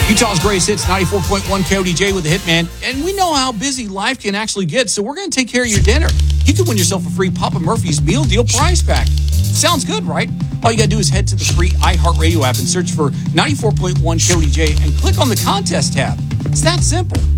Utah's greatest hits, 94.1 KODJ with the Hitman. And we know how busy life can actually get, so we're going to take care of your dinner. You can win yourself a free Papa Murphy's Meal Deal prize pack. Sounds good, right? All you got to do is head to the free iHeartRadio app and search for 94.1 KODJ and click on the contest tab. It's that simple.